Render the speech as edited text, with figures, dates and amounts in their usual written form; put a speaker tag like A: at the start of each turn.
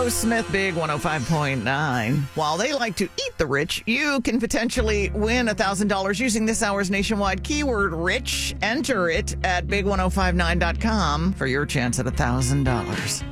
A: Smith, Big 105.9. While they like to eat the rich, you can potentially win $1,000 using this hour's nationwide keyword rich. Enter it at big1059.com for your chance at $1,000.